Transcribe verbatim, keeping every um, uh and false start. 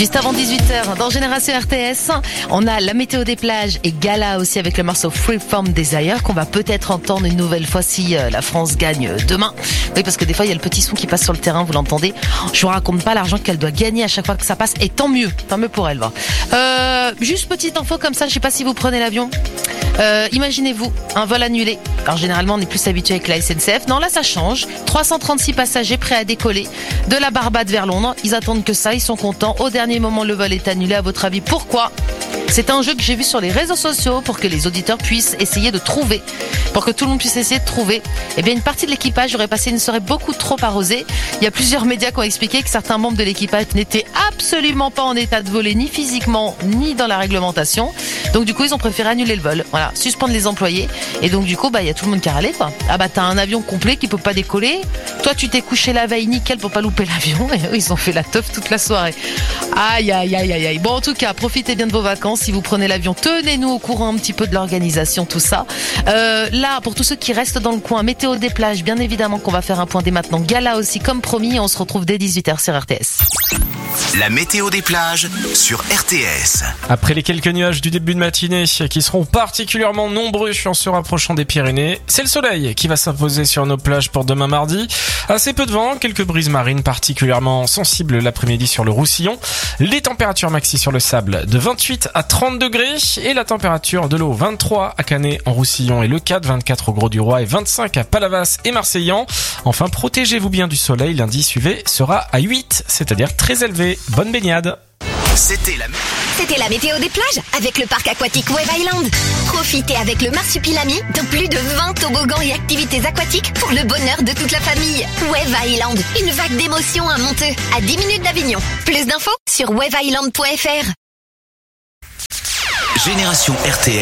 Juste avant dix-huit heures, dans Génération R T S, on a la météo des plages et gala aussi avec le morceau Freeform Desire qu'on va peut-être entendre une nouvelle fois si euh, la France gagne demain. Oui, parce que des fois il y a le petit son qui passe sur le terrain, vous l'entendez. Je vous raconte pas l'argent qu'elle doit gagner à chaque fois que ça passe, et tant mieux, tant mieux pour elle. Va. Euh, juste petite info comme ça, je sais pas si vous prenez l'avion. Euh, imaginez-vous un vol annulé. Alors généralement on est plus habitué avec la S N C F. Non, là ça change. trois cent trente-six passagers prêts à décoller de la Barbade vers Londres. Ils attendent que ça, ils sont contents. Au dernier moment le vol est annulé. À votre avis pourquoi ? C'est un jeu que j'ai vu sur les réseaux sociaux pour que les auditeurs puissent essayer de trouver, pour que tout le monde puisse essayer de trouver. Eh bien, une partie de l'équipage aurait passé une soirée beaucoup trop arrosée. Il y a plusieurs médias qui ont expliqué que certains membres de l'équipage n'étaient absolument pas en état de voler, ni physiquement, ni dans la réglementation. Donc du coup, ils ont préféré annuler le vol. Voilà, suspendre les employés. Et donc du coup, bah il y a tout le monde qui a râlé, quoi. Ah bah t'as un avion complet qui peut pas décoller. Toi, tu t'es couché la veille nickel pour pas louper l'avion. Et eux, ils ont fait la teuf toute la soirée. Aïe, aïe, aïe, aïe, aïe. Bon, en tout cas, profitez bien de vos vacances. Si vous prenez l'avion, tenez-nous au courant un petit peu de l'organisation, tout ça. Euh, là, pour tous ceux qui restent dans le coin, météo des plages, bien évidemment qu'on va faire un point dès maintenant. Gala aussi, comme promis, on se retrouve dès dix-huit heures sur R T S. La météo des plages sur R T S. Après les quelques nuages du début de matinée qui seront particulièrement nombreux en se rapprochant des Pyrénées, c'est le soleil qui va s'imposer sur nos plages pour demain mardi. Assez peu de vent, quelques brises marines particulièrement sensibles l'après-midi sur le Roussillon. Les températures maxi sur le sable de vingt-huit à trente degrés et la température de l'eau vingt-trois à Canet en Roussillon et Le Cat, vingt-quatre au Gros-du-Roi et vingt-cinq à Palavas et Marseillan. Enfin, protégez-vous bien du soleil, lundi suivi sera à huit, c'est-à-dire très élevé. Bonne baignade. C'était la... C'était la météo des plages avec le parc aquatique Wave Island. Profitez avec le Marsupilami de plus de vingt toboggans et activités aquatiques pour le bonheur de toute la famille. Wave Island, une vague d'émotions à Monteux, à dix minutes d'Avignon. Plus d'infos sur wave island point f r. Génération R T S.